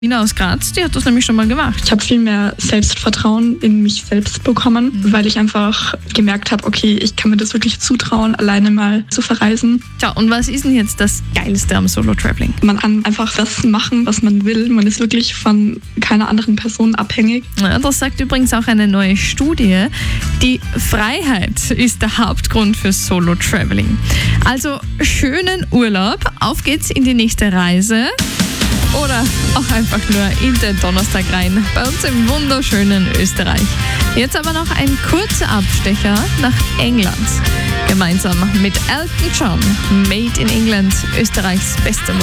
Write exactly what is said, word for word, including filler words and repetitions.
Nina aus Graz, die hat das nämlich schon mal gemacht. Ich habe viel mehr Selbstvertrauen in mich selbst bekommen, mhm. weil ich einfach gemerkt habe, okay, ich kann mir das wirklich zutrauen, alleine mal zu verreisen. Tja, und was ist denn jetzt das Geilste am Solo-Traveling? Man kann einfach das machen, was man will. Man ist wirklich von keiner anderen Person abhängig. Ja, das sagt übrigens auch eine neue Studie. Die Freiheit ist der Hauptgrund für Solo-Traveling. Also schönen Urlaub, auf geht's in die nächste Reise. Oder auch einfach nur in den Donnerstag rein, bei uns im wunderschönen Österreich. Jetzt aber noch ein kurzer Abstecher nach England. Gemeinsam mit Elton John, Made in England, Österreichs beste Musik.